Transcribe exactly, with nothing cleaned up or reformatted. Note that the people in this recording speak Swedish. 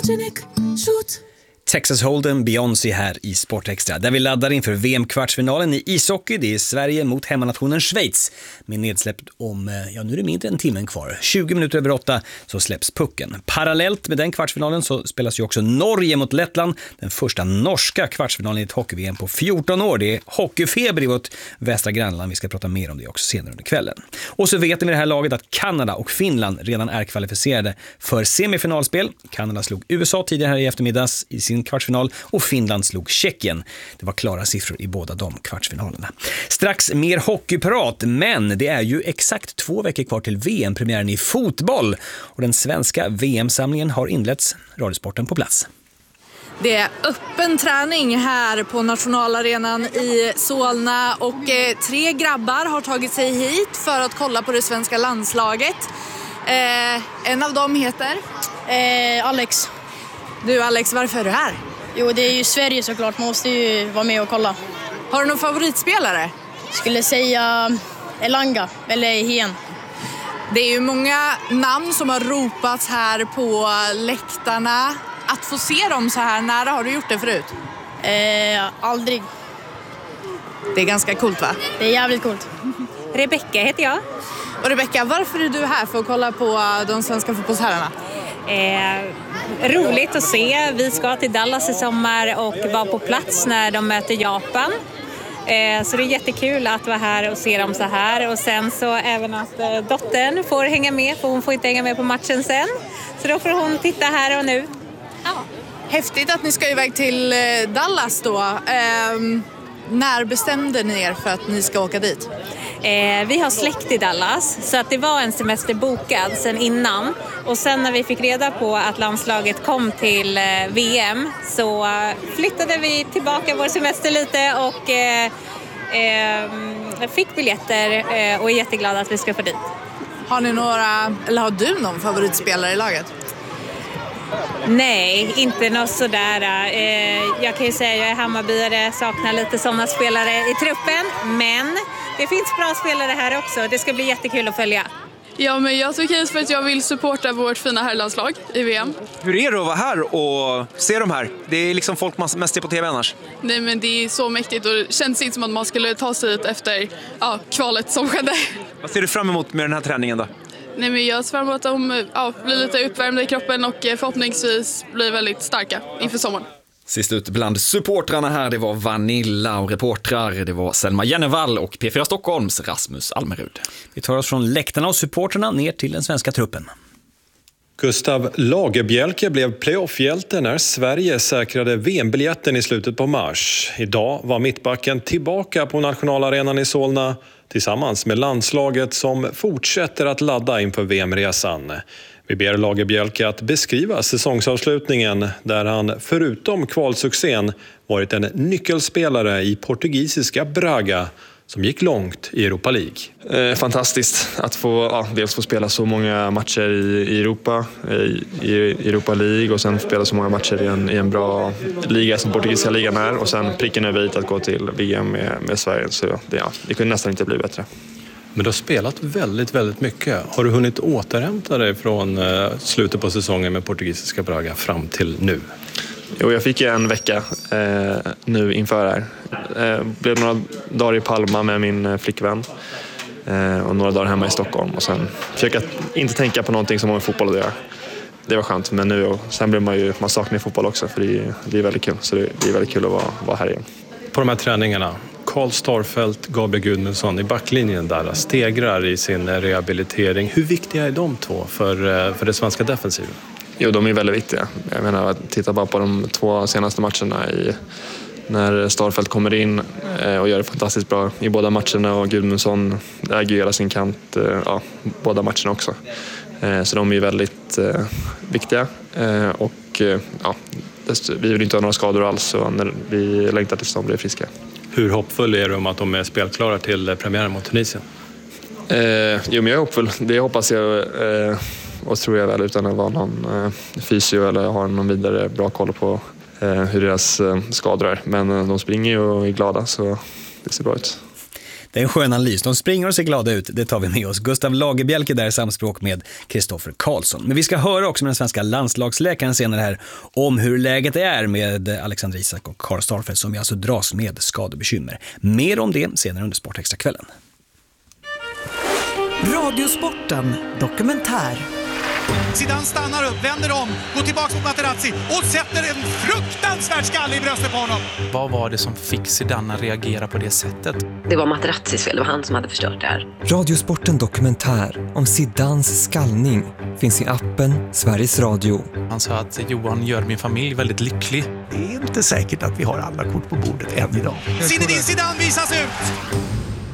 Photogenic shoot. Texas Hold'em, Beyoncé här i Sportextra, där vi laddar inför V M-kvartsfinalen i ishockey. Det är Sverige mot hemmanationen Schweiz med nedsläpp om, ja nu är det mindre än timmen kvar. tjugo minuter över åtta så släpps pucken. Parallellt med den kvartsfinalen så spelas ju också Norge mot Lettland, den första norska kvartsfinalen i ett hockey-V M på fjorton år. Det är hockeyfeber i vårt västra grannland, vi ska prata mer om det också senare under kvällen. Och så vet ni med det här laget att Kanada och Finland redan är kvalificerade för semifinalspel. Kanada slog U S A tidigare här i eftermiddags i sin kvartsfinal och Finland slog Tjeckien. Det var klara siffror i båda de kvartsfinalerna. Strax mer hockeyprat, men det är ju exakt två veckor kvar till V M-premiären i fotboll och den svenska V M-samlingen har inletts. Radiosporten på plats. Det är öppen träning här på nationalarenan i Solna och eh, tre grabbar har tagit sig hit för att kolla på det svenska landslaget. Eh, en av dem heter? Eh, Alex. Du Alex, varför är du här? Jo, det är ju Sverige såklart. Man måste ju vara med och kolla. Har du någon favoritspelare? Skulle säga Elanga eller Hien. Det är ju många namn som har ropats här på läktarna. Att få se dem så här nära, har du gjort det förut? Eh, aldrig. Det är ganska coolt, va? Det är jävligt coolt. Rebecka heter jag. Och Rebecka, varför är du här för att kolla på de svenska fotbollsherrarna? Eh, roligt att se. Vi ska till Dallas i sommar och vara på plats när de möter Japan. Eh, så det är jättekul att vara här och se dem så här. Och sen så även att eh, dottern får hänga med, för hon får inte hänga med på matchen sen. Så då får hon titta här och nu. Ja. Häftigt att ni ska iväg till eh, Dallas då. Eh, när bestämde ni er för att ni ska åka dit? Eh, vi har släkt i Dallas, så att det var en semester bokad sen innan. Och sen när vi fick reda på att landslaget kom till eh, V M så eh, flyttade vi tillbaka vår semester lite och eh, eh, fick biljetter eh, och är jätteglada att vi ska få dit. Har ni några, eller har du någon favoritspelare i laget? Nej, inte något sådär. Eh, jag kan ju säga att jag är Hammarbyare, saknar lite sådana spelare i truppen. Men det finns bra spelare här också. Det ska bli jättekul att följa. Ja, men jag tog hit för att jag vill supporta vårt fina herrlandslag i V M. Hur är det att vara här och se dem här? Det är liksom folk man mest ser på tv annars. Nej, men det är så mäktigt och det känns inte som att man skulle ta sig hit efter ja, kvalet som skedde. Vad ser du fram emot med den här träningen då? Nej, men jag ser fram emot att de ja, blir lite uppvärmda i kroppen och förhoppningsvis blir väldigt starka inför sommaren. Sist ut bland supportrarna här, det var Vanilla, och reportrar, det var Selma Jennevall och P fyra Stockholms Rasmus Almerud. Vi tar oss från läktarna och supporterna ner till den svenska truppen. Gustav Lagerbielke blev playoffhjälte när Sverige säkrade V M-biljetten i slutet på mars. Idag var mittbacken tillbaka på nationalarenan i Solna tillsammans med landslaget som fortsätter att ladda inför V M-resan. Vi ber Lagerbielke att beskriva säsongsavslutningen där han förutom kvalsuccén varit en nyckelspelare i portugisiska Braga som gick långt i Europa League. Eh, fantastiskt att få, ja, dels få spela så många matcher i, i Europa, i, i Europa League och sen spela så många matcher i en, i en bra liga som portugisiska ligan är och sen pricken över hit att gå till V M med, med Sverige. Så det, ja, det kunde nästan inte bli bättre. Men du har spelat väldigt, väldigt mycket. Har du hunnit återhämta dig från eh, slutet på säsongen med portugisiska Braga fram till nu? Jo, jag fick en vecka eh, nu inför här. Eh, blev några dagar i Palma med min flickvän eh, och några dagar hemma i Stockholm. Och sen försöka inte tänka på någonting som har med fotboll att göra. Det var skönt, men nu och sen blir man ju, man saknar fotboll också för det, det är väldigt kul. Så det, det är väldigt kul att vara, vara här igen. På de här träningarna, Karl Starfelt, Gabriel Gudmundsson i backlinjen där stegrar i sin rehabilitering. Hur viktiga är de två för, för det svenska defensiven? Jo, de är väldigt viktiga. Jag menar, titta bara på de två senaste matcherna i, när Starfelt kommer in eh, och gör det fantastiskt bra i båda matcherna och Gudmundsson äger hela sin kant eh, ja, båda matcherna också. Eh, så de är väldigt eh, viktiga eh, och eh, ja, vi vill inte ha några skador alls så när vi längtar tills de blir friska. Hur hoppfull är du om att de är spelklara till premiären mot Tunisien? Eh, jo, men jag är hoppfull. Det hoppas jag eh, och tror jag väl utan att vara någon eh, fysio eller ha någon vidare bra koll på eh, hur deras eh, skador är. Men eh, de springer ju och är glada så det ser bra ut. Det är en skön analys. De springer och ser glada ut. Det tar vi med oss. Gustav Lagerbielke där i samspråk med Kristoffer Karlsson. Men vi ska höra också med den svenska landslagsläkaren senare här om hur läget är med Alexander Isak och Karl Starfelt som alltså dras med skadebekymmer. Mer om det senare under Sportextra-kvällen. Radiosporten dokumentär. Zidane stannar upp, vänder om, går tillbaka mot Materazzi och sätter en fruktansvärd skalle i bröstet på honom. Vad var det som fick Zidane att reagera på det sättet? Det var Materazzis fel, det var han som hade förstört det här. Radiosporten dokumentär om Zidanes skallning finns i appen Sveriges Radio. Han sa att Johan gör min familj väldigt lycklig. Det är inte säkert att vi har alla kort på bordet än idag. Zinedine Zidane visas ut!